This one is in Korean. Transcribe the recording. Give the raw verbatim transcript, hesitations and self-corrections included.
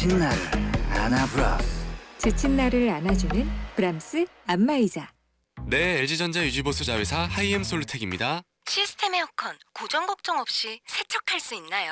지친 나를 안아브라스. 지친 나를 안아주는 브람스 안마의자. 네, 엘지전자 유지보수 자회사 하이엠 솔루텍입니다. 시스템 에어컨 고정 걱정 없이 세척할 수 있나요?